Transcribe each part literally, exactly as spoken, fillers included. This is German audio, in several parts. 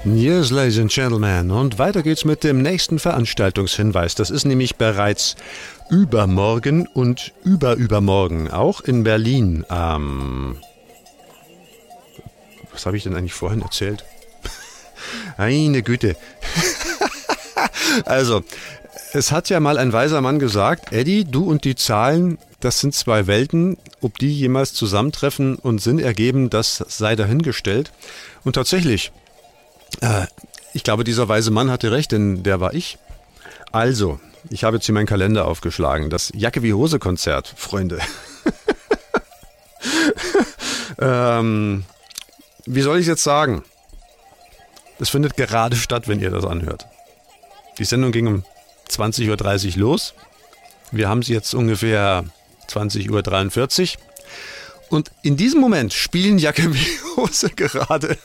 Yes, ladies and gentlemen. Und weiter geht's mit dem nächsten Veranstaltungshinweis. Das ist nämlich bereits übermorgen und überübermorgen, auch in Berlin. Ähm, was habe ich denn eigentlich vorhin erzählt? Meine Güte. Also, es hat ja mal ein weiser Mann gesagt, Eddie, du und die Zahlen, das sind zwei Welten. Ob die jemals zusammentreffen und Sinn ergeben, das sei dahingestellt. Und tatsächlich, äh, ich glaube, dieser weise Mann hatte recht, denn der war ich. Also, ich habe jetzt hier meinen Kalender aufgeschlagen. Das Jacke-wie-Hose-Konzert, Freunde. ähm, wie soll ich es jetzt sagen? Es findet gerade statt, wenn ihr das anhört. Die Sendung ging um zwanzig Uhr dreißig los. Wir haben sie jetzt ungefähr zwanzig Uhr dreiundvierzig. Und in diesem Moment spielen Jacke wie Hose gerade.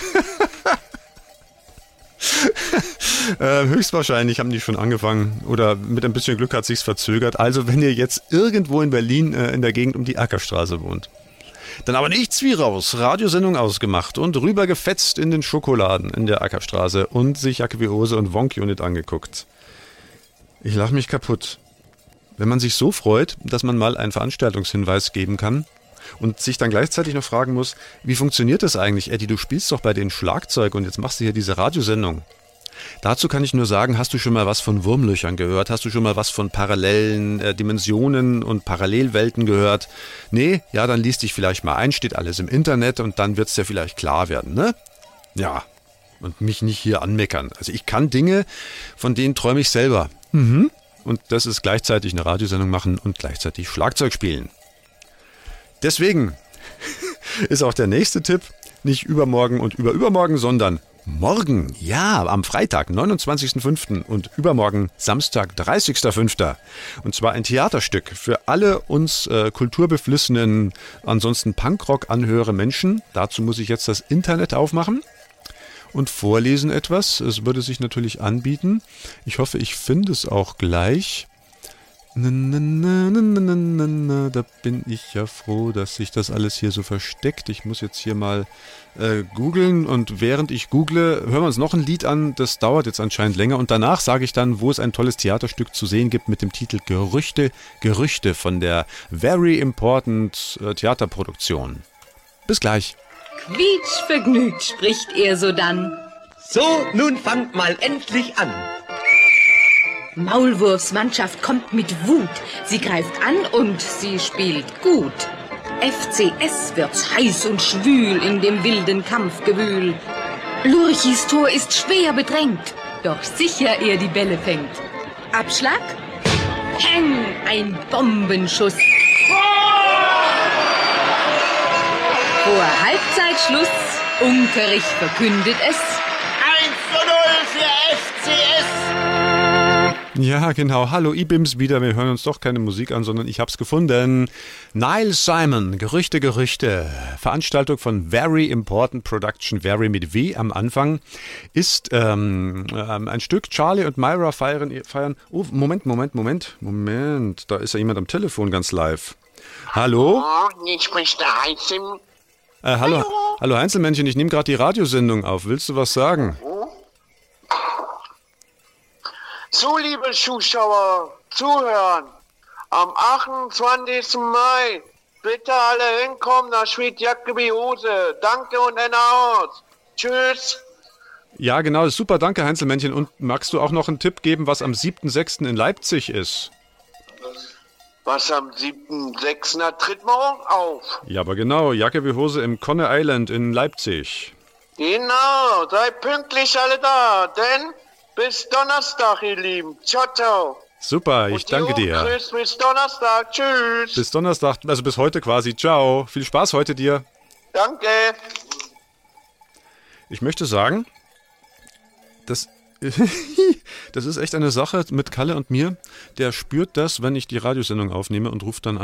äh, höchstwahrscheinlich haben die schon angefangen. Oder mit ein bisschen Glück hat sich's verzögert. Also wenn ihr jetzt irgendwo in Berlin äh, in der Gegend um die Ackerstraße wohnt, dann aber nichts wie raus, Radiosendung ausgemacht und rübergefetzt in den Schokoladen in der Ackerstraße und sich Jacke wie Hose und Wonk Unit angeguckt. Ich lache mich kaputt. Wenn man sich so freut, dass man mal einen Veranstaltungshinweis geben kann und sich dann gleichzeitig noch fragen muss, wie funktioniert das eigentlich? Eddie, du spielst doch bei den Schlagzeug und jetzt machst du hier diese Radiosendung. Dazu kann ich nur sagen, hast du schon mal was von Wurmlöchern gehört? Hast du schon mal was von parallelen äh, Dimensionen und Parallelwelten gehört? Nee? Ja, dann liest dich vielleicht mal ein, steht alles im Internet und dann wird es dir vielleicht klar werden, ne? Ja, und mich nicht hier anmeckern. Also ich kann Dinge, von denen träume ich selber. Mhm. Und das ist gleichzeitig eine Radiosendung machen und gleichzeitig Schlagzeug spielen. Deswegen ist auch der nächste Tipp nicht übermorgen und überübermorgen, sondern morgen, ja, am Freitag, neunundzwanzigsten fünften und übermorgen Samstag, dreißigsten fünften Und zwar ein Theaterstück für alle uns äh, kulturbeflissenen, ansonsten Punkrock-anhöre Menschen. Dazu muss ich jetzt das Internet aufmachen und vorlesen etwas. Es würde sich natürlich anbieten. Ich hoffe, ich finde es auch gleich. Na, na, na, na, na, na, na, da bin ich ja froh, dass sich das alles hier so versteckt. Ich muss jetzt hier mal äh, googeln und während ich google, hören wir uns noch ein Lied an. Das dauert jetzt anscheinend länger und danach sage ich dann, wo es ein tolles Theaterstück zu sehen gibt mit dem Titel Gerüchte, Gerüchte von der Very Important äh, Theaterproduktion. Bis gleich. Quietschvergnügt, spricht er sodann. So, nun fangt mal endlich an. Maulwurfsmannschaft kommt mit Wut. Sie greift an und sie spielt gut. F C S wird's heiß und schwül in dem wilden Kampfgewühl. Lurchis Tor ist schwer bedrängt, doch sicher er die Bälle fängt. Abschlag? Peng! Ein Bombenschuss. Vor Halbzeitschluss, Unkerich verkündet es. eins zu null für F C S. Ja, genau. Hallo, Ibims wieder. Wir hören uns doch keine Musik an, sondern ich hab's gefunden. Neil Simon, Gerüchte, Gerüchte. Veranstaltung von Very Important Production, Very mit W am Anfang, ist ähm, ähm, ein Stück. Charlie und Myra feiern, feiern. Oh, Moment, Moment, Moment, Moment. Da ist ja jemand am Telefon ganz live. Hallo? Oh, hier spricht der Heinzel. Äh, hallo, hallo, hallo Heinzelmännchen, ich nehme gerade die Radiosendung auf. Willst du was sagen? So, liebe Zuschauer, zuhören. Am achtundzwanzigsten Mai, bitte alle hinkommen, da spielt Jacke wie Hose. Danke und Ende aus. Tschüss. Ja, genau, super, danke Heinzelmännchen. Und magst du auch noch einen Tipp geben, was am siebten sechsten in Leipzig ist? Was am siebten sechsten Da tritt morgen auf. Ja, aber genau, Jacke wie Hose im Conner Island in Leipzig. Genau, seid pünktlich alle da, denn bis Donnerstag, ihr Lieben. Ciao, ciao. Super, ich Und danke dir. Tschüss, bis Donnerstag. Tschüss. Bis Donnerstag, also bis heute quasi. Ciao. Viel Spaß heute dir. Danke. Ich möchte sagen, das, das ist echt eine Sache mit Kalle und mir. Der spürt das, wenn ich die Radiosendung aufnehme und ruft dann an.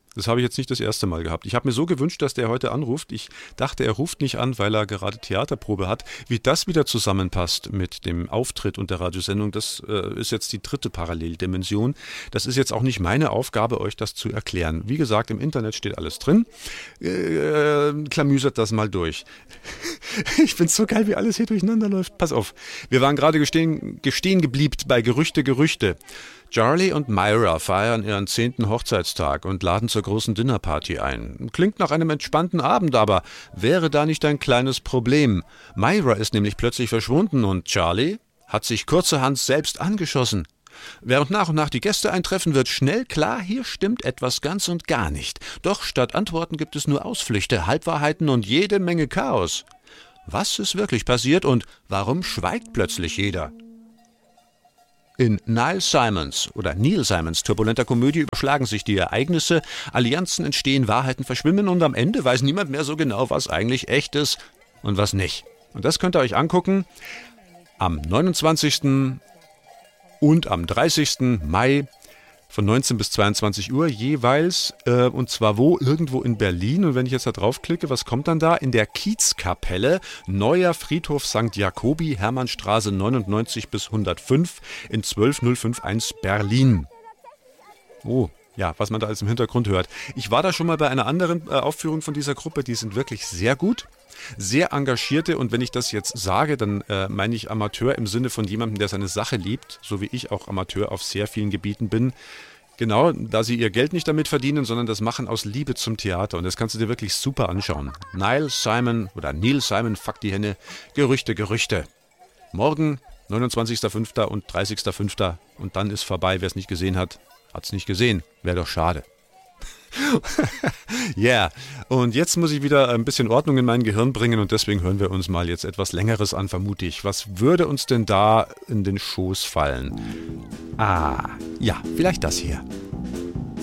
Das habe ich jetzt nicht das erste Mal gehabt. Ich habe mir so gewünscht, dass der heute anruft. Ich dachte, er ruft nicht an, weil er gerade Theaterprobe hat. Wie das wieder zusammenpasst mit dem Auftritt und der Radiosendung, das äh, ist jetzt die dritte Paralleldimension. Das ist jetzt auch nicht meine Aufgabe, euch das zu erklären. Wie gesagt, im Internet steht alles drin. Äh, klamüsert das mal durch. Ich find's so geil, wie alles hier durcheinander läuft. Pass auf. Wir waren gerade gestehen, gestehen geblieben bei Gerüchte, Gerüchte. Charlie und Myra feiern ihren zehnten Hochzeitstag und laden zur großen Dinnerparty ein. Klingt nach einem entspannten Abend, aber wäre da nicht ein kleines Problem? Myra ist nämlich plötzlich verschwunden und Charlie hat sich kurzerhand selbst angeschossen. Während nach und nach die Gäste eintreffen, wird schnell klar, hier stimmt etwas ganz und gar nicht. Doch statt Antworten gibt es nur Ausflüchte, Halbwahrheiten und jede Menge Chaos. Was ist wirklich passiert und warum schweigt plötzlich jeder? In Neil Simons oder Neil Simons turbulenter Komödie überschlagen sich die Ereignisse, Allianzen entstehen, Wahrheiten verschwimmen und am Ende weiß niemand mehr so genau, was eigentlich echt ist und was nicht. Und das könnt ihr euch angucken am neunundzwanzigsten und am dreißigsten Mai von neunzehn bis zweiundzwanzig Uhr jeweils, äh, und zwar wo? Irgendwo in Berlin. Und wenn ich jetzt da draufklicke, was kommt dann da? In der Kiezkapelle, Neuer Friedhof Sankt Jakobi, Hermannstraße neunundneunzig bis hundertfünf in zwölf null fünf eins Berlin. Oh, ja, was man da alles im Hintergrund hört. Ich war da schon mal bei einer anderen äh, Aufführung von dieser Gruppe, die sind wirklich sehr gut. Sehr engagierte, und wenn ich das jetzt sage, dann äh, meine ich Amateur im Sinne von jemandem, der seine Sache liebt, so wie ich auch Amateur auf sehr vielen Gebieten bin. Genau, da sie ihr Geld nicht damit verdienen, sondern das machen aus Liebe zum Theater, und das kannst du dir wirklich super anschauen. Neil Simon oder Neil Simon, fuck die Henne, Gerüchte, Gerüchte. Morgen, neunundzwanzigster fünfter und dreißigster fünfter und dann ist vorbei. Wer es nicht gesehen hat, hat es nicht gesehen. Wäre doch schade. Ja, yeah. Und jetzt muss ich wieder ein bisschen Ordnung in mein Gehirn bringen und deswegen hören wir uns mal jetzt etwas Längeres an, vermute ich. Was würde uns denn da in den Schoß fallen? Ah, ja, vielleicht das hier.